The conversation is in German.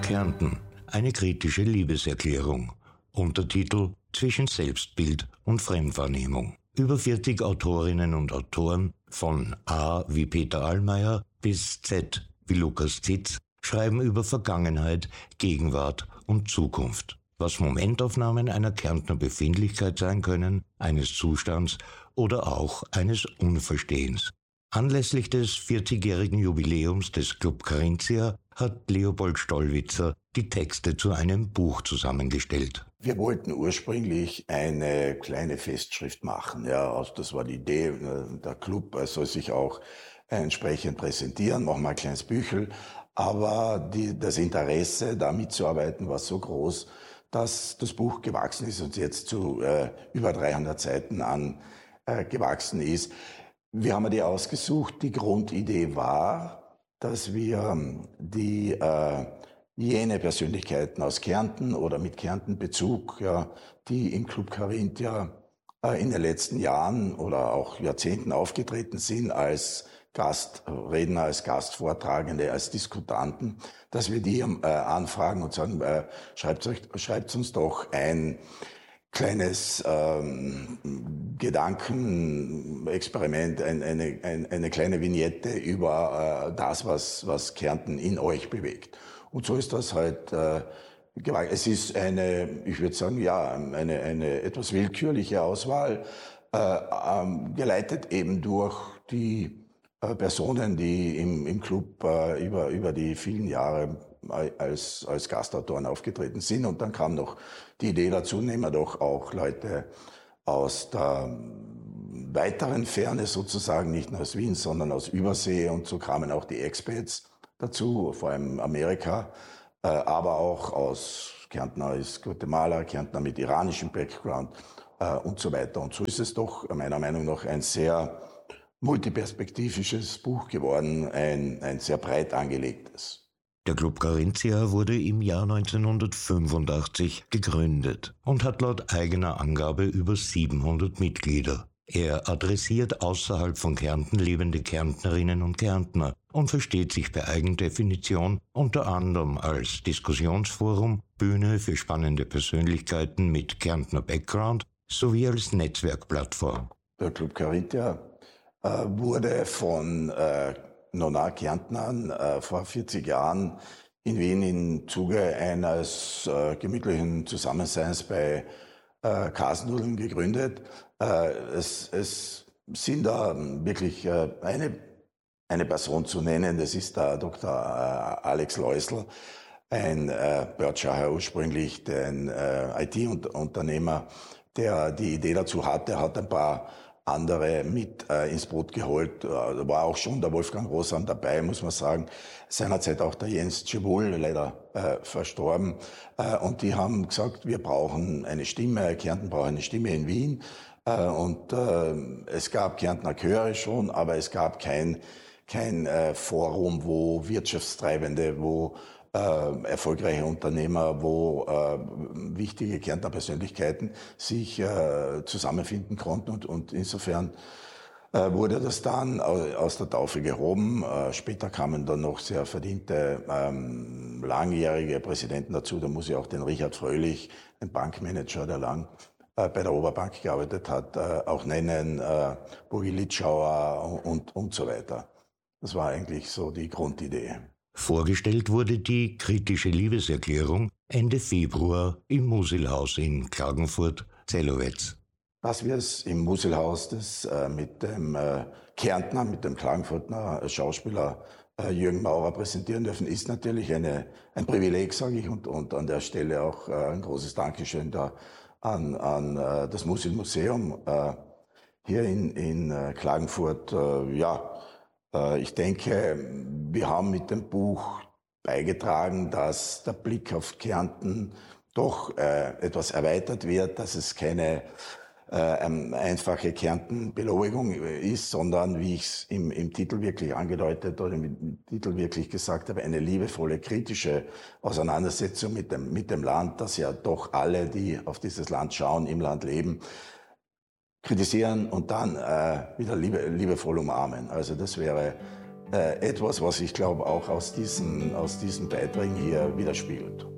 Kärnten, eine kritische Liebeserklärung. Untertitel Zwischen Selbstbild und Fremdwahrnehmung. Über 40 Autorinnen und Autoren, von A wie Peter Allmeier bis Z wie Lukas Zitz, schreiben über Vergangenheit, Gegenwart und Zukunft. Was Momentaufnahmen einer Kärntner Befindlichkeit sein können, eines Zustands oder auch eines Unverstehens. Anlässlich des 40-jährigen Jubiläums des Club Carinthia hat Leopold Stollwitzer die Texte zu einem Buch zusammengestellt. Wir wollten ursprünglich eine kleine Festschrift machen. Ja, das war die Idee. Der Club soll sich auch entsprechend präsentieren, machen wir ein kleines Büchel. Aber das Interesse, da mitzuarbeiten, war so groß, dass das Buch gewachsen ist und jetzt zu über 300 Seiten gewachsen ist. Wir haben die ausgesucht. Die Grundidee war, dass wir jene Persönlichkeiten aus Kärnten oder mit Kärnten-Bezug, ja, die im Club Carinthia in den letzten Jahren oder auch Jahrzehnten aufgetreten sind als Gastredner, als Gastvortragende, als Diskutanten, dass wir die anfragen und sagen, schreibt uns doch ein kleines Gedankenexperiment, eine kleine Vignette über das, was Kärnten in euch bewegt. Und so ist das halt gewagt. Es ist ich würde sagen, ja, eine etwas willkürliche Auswahl, geleitet eben durch die Personen, die im Club über die vielen Jahre als Gastautoren aufgetreten sind. Und dann kam noch die Idee dazu, nehmen wir doch auch Leute aus der weiteren Ferne sozusagen, nicht nur aus Wien, sondern aus Übersee. Und so kamen auch die Expats dazu, vor allem Amerika, aber auch aus Kärntner ist Guatemala, Kärntner mit iranischem Background und so weiter. Und so ist es doch meiner Meinung nach ein sehr multiperspektivisches Buch geworden, ein sehr breit angelegtes. Der Club Carinthia wurde im Jahr 1985 gegründet und hat laut eigener Angabe über 700 Mitglieder. Er adressiert außerhalb von Kärnten lebende Kärntnerinnen und Kärntner und versteht sich per Eigendefinition unter anderem als Diskussionsforum, Bühne für spannende Persönlichkeiten mit Kärntner Background sowie als Netzwerkplattform. Der Club Carinthia wurde von Nona-Kärntnern vor 40 Jahren in Wien im Zuge eines gemütlichen Zusammenseins bei Kasnudeln gegründet. Es sind da wirklich eine Person zu nennen, das ist der Dr. Alex Leusl, ein Berkshire ursprünglich, ein IT-Unternehmer, der die Idee dazu hatte. Er hat ein paar andere mit ins Boot geholt. Da war auch schon der Wolfgang Rosam dabei, muss man sagen. Seinerzeit auch der Jens Cebul, leider verstorben. Und die haben gesagt, wir brauchen eine Stimme, Kärnten braucht eine Stimme in Wien. Und es gab Kärntner Chöre schon, aber es gab kein Forum, wo Wirtschaftstreibende, wo erfolgreiche Unternehmer, wo wichtige Kärntner Persönlichkeiten sich zusammenfinden konnten und insofern wurde das dann aus der Taufe gehoben. Später kamen dann noch sehr verdiente langjährige Präsidenten dazu. Da muss ich auch den Richard Fröhlich, ein Bankmanager, der lang bei der Oberbank gearbeitet hat, auch nennen, Bogi Litschauer und so weiter. Das war eigentlich so die Grundidee. Vorgestellt wurde die kritische Liebeserklärung Ende Februar im Musilhaus in Klagenfurt-Zellowetz. Dass wir es im Musilhaus mit dem Kärntner, mit dem Klagenfurter Schauspieler Jürgen Maurer präsentieren dürfen, ist natürlich ein Privileg, sage ich, und an der Stelle auch ein großes Dankeschön da an das Musil-Museum hier in Klagenfurt. Ich denke, wir haben mit dem Buch beigetragen, dass der Blick auf Kärnten doch etwas erweitert wird, dass es keine einfache Kärnten-Beleugung ist, sondern, wie ich es im Titel wirklich angedeutet oder im Titel wirklich gesagt habe, eine liebevolle, kritische Auseinandersetzung mit dem Land, das ja doch alle, die auf dieses Land schauen, im Land leben, kritisieren und dann wieder liebevoll umarmen. Also das wäre etwas, was ich glaube auch aus diesen Beiträgen hier widerspiegelt.